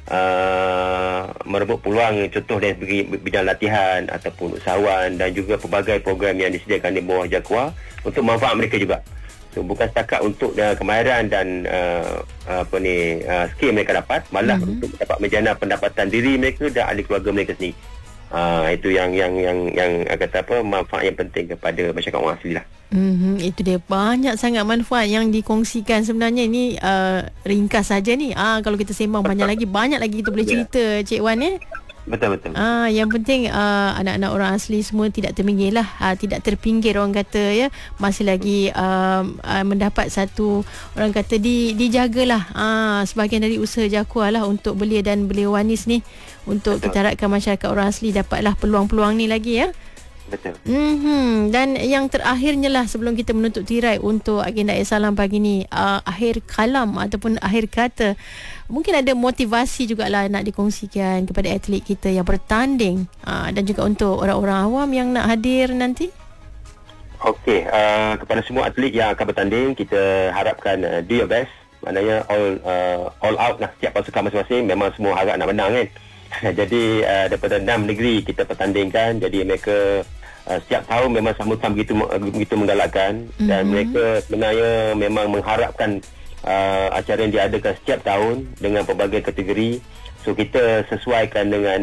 merebut peluang, contoh dari segi bidang latihan ataupun usahawan, dan juga pelbagai program yang disediakan di bawah JAKWA untuk manfaat mereka juga. So bukan setakat untuk kemahiran dan skill mereka dapat, malah untuk dapat menjana pendapatan diri mereka dan ahli keluarga mereka sendiri. Itu yang kata apa, manfaat yang penting kepada masyarakat orang asli lah. Itu dia, banyak sangat manfaat yang dikongsikan. Sebenarnya ini ringkas saja ni. Kalau kita sembang banyak lagi kita boleh cerita, Cik Wan ya. Betul. Yang penting anak-anak orang asli semua tidak terpinggir lah, tidak terpinggir orang kata ya, masih lagi mendapat satu, orang kata dijagalah sebahagian dari usaha JAKWA lah untuk belia dan belia wanis ni, untuk kita harapkan masyarakat orang asli dapatlah peluang-peluang ni lagi ya. Betul. Dan yang terakhirnya lah, sebelum kita menutup tirai untuk agenda Air Salam pagi ni, akhir kalam ataupun akhir kata, mungkin ada motivasi jugalah nak dikongsikan kepada atlet kita yang bertanding, dan juga untuk orang-orang awam yang nak hadir nanti. Okey, kepada semua atlet yang akan bertanding, kita harapkan do your best. Maknanya all out lah, setiap pasukan masing-masing. Memang semua harap nak menang kan. Jadi daripada 6 negeri kita pertandingkan, jadi mereka setiap tahun memang sambutan begitu menggalakkan, dan mereka sebenarnya memang mengharapkan acara yang diadakan setiap tahun dengan pelbagai kategori. So kita sesuaikan dengan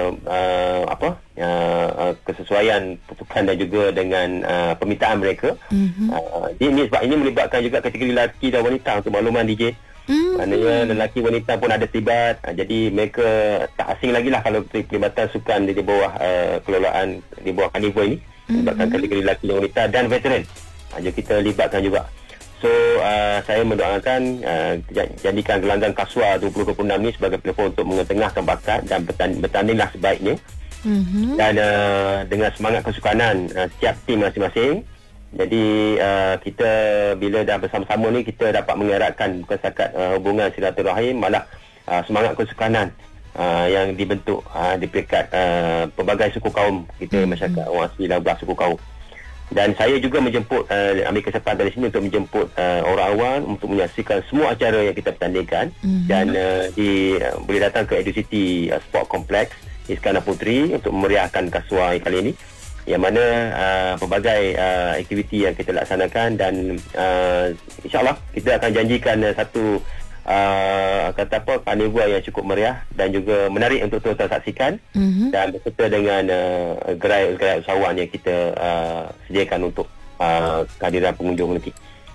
kesesuaian pasukan dan juga dengan permintaan mereka. Ini sebab ini melibatkan juga kategori lelaki dan wanita untuk makluman DJ. Maknanya lelaki wanita pun ada terlibat. Jadi mereka tak asing lagi lah kalau pelibatan sukan di bawah kelolaan di bawah karnival ini. Melibatkan kategori lelaki dan wanita dan veteran. Jadi kita libatkan juga. So saya mendoakan jadikan gelanggang Kaswa 2026 ni sebagai platform untuk mengetengahkan bakat dan bertandinglah sebaiknya. Dan dengan semangat kesukanan setiap tim masing-masing. Jadi kita bila dah bersama-sama ni, kita dapat mengeratkan bukan setakat hubungan silaturahim, malah semangat kesukanan yang dibentuk di peringkat pelbagai suku kaum kita, masyarakat orang asli 12 suku kaum. Dan saya juga menjemput, ambil kesempatan dari sini untuk menjemput orang awam untuk menyaksikan semua acara yang kita pertandingkan. Dan boleh datang ke Edu City Sport Complex Iskandar Puteri untuk memeriahkan Kaswa kali ini, yang mana pelbagai aktiviti yang kita laksanakan. Dan insyaAllah kita akan janjikan satu karnival yang cukup meriah dan juga menarik untuk tuan-tuan saksikan, dan berserta dengan gerai usahawan yang kita sediakan untuk kehadiran pengunjung nanti.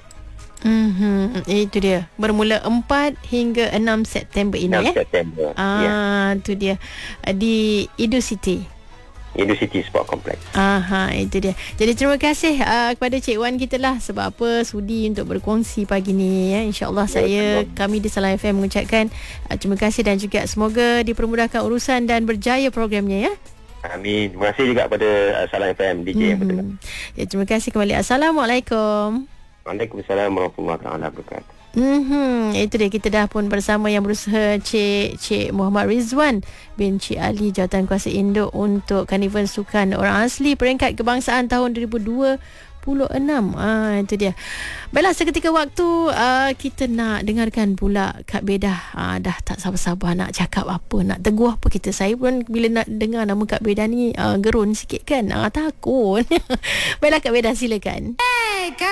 Itu dia, bermula 4 hingga 6 September ini 6 September. Itu dia di Edu City Sport Complex. Itu dia. Jadi terima kasih kepada Cik Wan kita lah, sebab apa sudi untuk berkongsi pagi ni ya. InsyaAllah kami di Salam FM mengucapkan terima kasih, dan juga semoga dipermudahkan urusan dan berjaya programnya ya. Amin. Terima kasih juga kepada Salam FM DJ yang berdengar. Ya, terima kasih kembali. Assalamualaikum. Waalaikumsalam warahmatullahi wabarakatuh. Itu dia, kita dah pun bersama yang berusaha Cik Muhammad Rizwan bin Cik Ali, Jawatankuasa Induk untuk Karnival Sukan Orang Asli Peringkat Kebangsaan tahun 2026. Itu dia. Baiklah, seketika waktu kita nak dengarkan pula Kak Bedah. Dah tak sabar-sabar nak cakap apa, nak teguh apa kita. Saya pun bila nak dengar nama Kak Bedah ni gerun sikit kan, takut. Baiklah Kak Bedah, silakan.